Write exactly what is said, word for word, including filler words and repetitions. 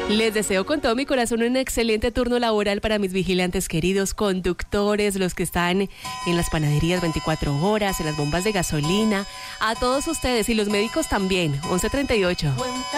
Les deseo con todo mi corazón un excelente turno laboral para mis vigilantes queridos, conductores, los que están en las panaderías veinticuatro horas, en las bombas de gasolina, a todos ustedes y los médicos también. once treinta y ocho.